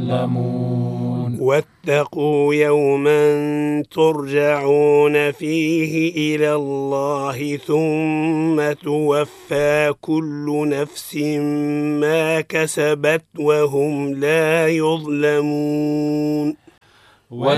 يظلمون واتقوا يوما ترجعون فيه إلى الله ثم توفى كل نفس ما كسبت وهم لا يظلمون